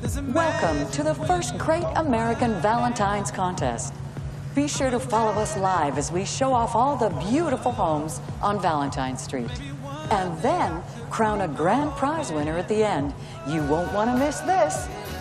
Welcome to the first Great American Valentine's Contest. Be sure to follow us live as we show off all the beautiful homes on Valentine Street. And then crown a grand prize winner at the end. You won't want to miss this.